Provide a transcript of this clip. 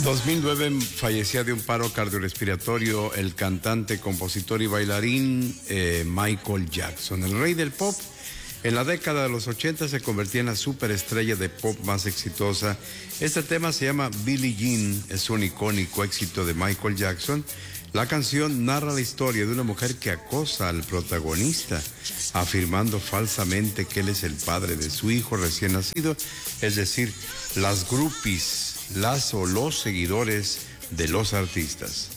2009 fallecía de un paro cardiorrespiratorio el cantante, compositor y bailarín Michael Jackson, el rey del pop. En la década de los 80 se convertía en la superestrella de pop más exitosa. Este tema se llama Billie Jean, es un icónico éxito de Michael Jackson. La canción narra la historia de una mujer que acosa al protagonista, afirmando falsamente que él es el padre de su hijo recién nacido, es decir, las groupies, las o los seguidores de los artistas.